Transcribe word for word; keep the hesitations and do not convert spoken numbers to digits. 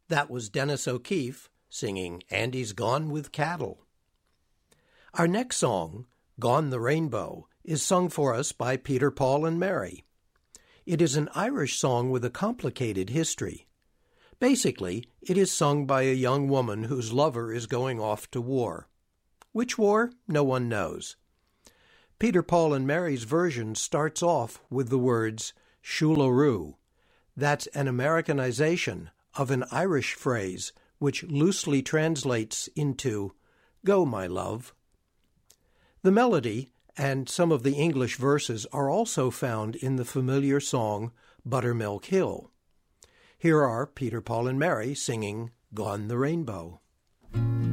That was Dennis O'Keefe singing Andy's Gone with Cattle. Our next song, Gone the Rainbow, is sung for us by Peter, Paul, and Mary. It is an Irish song with a complicated history. Basically, it is sung by a young woman whose lover is going off to war. Which war? No one knows. Peter, Paul, and Mary's version starts off with the words Shoolaroo. That's an Americanization of an Irish phrase which loosely translates into Go, my love. The melody and some of the English verses are also found in the familiar song Buttermilk Hill. Here are Peter, Paul, and Mary singing Gone the Rainbow.